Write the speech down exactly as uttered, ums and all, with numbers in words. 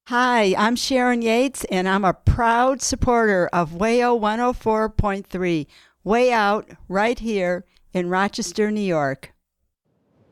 Hi, I'm Sharon Yates, and I'm a proud supporter of WAYO one oh four point three, Way Out, right here in Rochester, New York.